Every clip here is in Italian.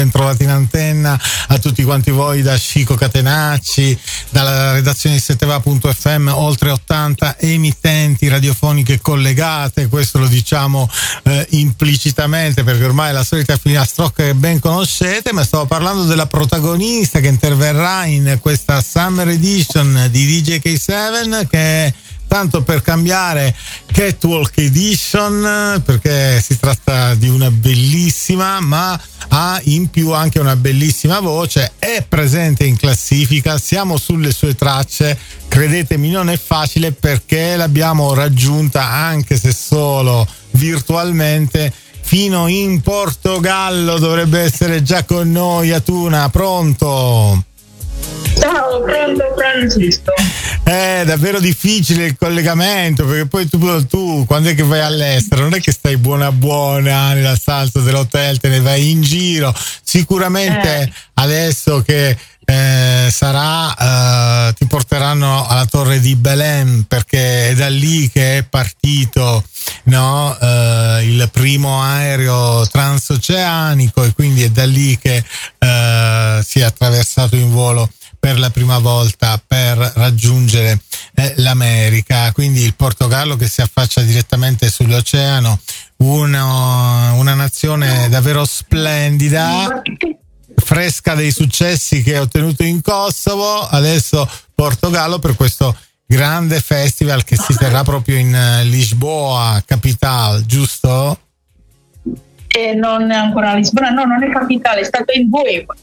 Bentrovati in antenna a tutti quanti voi da Chico Catenacci, dalla redazione di Seteva.fm, oltre 80 emittenti radiofoniche collegate. Questo lo diciamo implicitamente perché ormai è la solita filastrocca che ben conoscete, ma stavo parlando della protagonista che interverrà in questa Summer Edition di DJ K7, che è, tanto per cambiare, Catwalk Edition, perché si tratta di una bellissima, ma ha in più anche una bellissima voce, è presente in classifica, siamo sulle sue tracce, credetemi non è facile perché l'abbiamo raggiunta, anche se solo virtualmente, fino in Portogallo. Dovrebbe essere già con noi Atuna, pronto? Ciao, pronto Francesco. È davvero difficile il collegamento, perché poi tu quando è che vai all'estero non è che stai buona nella stanza dell'hotel, te ne vai in giro. Sicuramente adesso che sarà ti porteranno alla torre di Belém, perché è da lì che è partito il primo aereo transoceanico, e quindi è da lì che si è attraversato in volo per la prima volta per raggiungere l'America. Quindi il Portogallo che si affaccia direttamente sull'oceano, una nazione davvero splendida, fresca dei successi che ha ottenuto in Kosovo. Adesso Portogallo per questo grande festival che si terrà proprio in Lisboa, capitale, giusto? Non è ancora Lisbona, no, non è capitale, è stato in Voevo.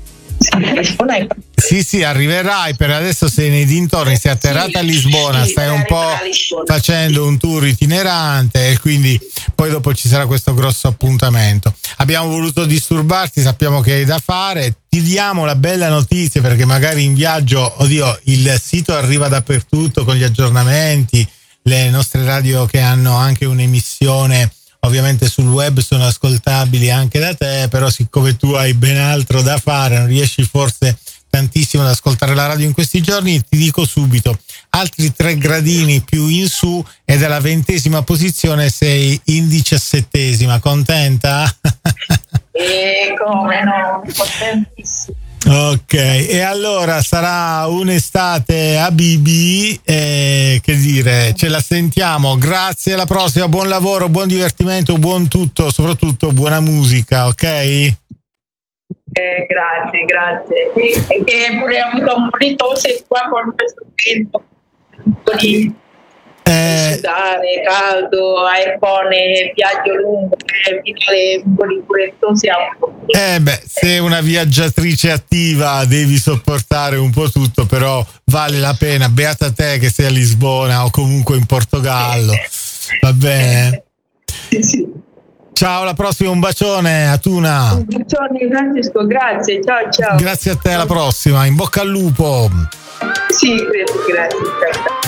Sì, arriverai, per adesso sei nei dintorni, sei atterrata a Lisbona, stai un po' facendo un tour itinerante e quindi poi dopo ci sarà questo grosso appuntamento. Abbiamo voluto disturbarti, sappiamo che hai da fare, ti diamo la bella notizia perché magari in viaggio, il sito arriva dappertutto con gli aggiornamenti, le nostre radio che hanno anche un'emissione ovviamente sul web sono ascoltabili anche da te, però siccome tu hai ben altro da fare, non riesci forse tantissimo ad ascoltare la radio in questi giorni, ti dico subito, altri 3 gradini più in su e dalla 20ª posizione sei in 17ª, contenta? Come no, contentissimo. Ok, e allora sarà un'estate a Bibi, che dire, ce la sentiamo, grazie, alla prossima, buon lavoro, buon divertimento, buon tutto, soprattutto buona musica, ok? Grazie. E che pure ho avuto un po' di tosse qua con questo tempo, un po' di sudare, caldo, aircone, viaggio lungo, un po' di tosse un po'. Se una viaggiatrice attiva devi sopportare un po' tutto, però vale la pena, beata te che sei a Lisbona o comunque in Portogallo, va bene? Sì. Ciao, alla prossima, un bacione Atuna. Un bacione Francesco, grazie, ciao. Grazie a te, alla prossima, in bocca al lupo. Sì, grazie.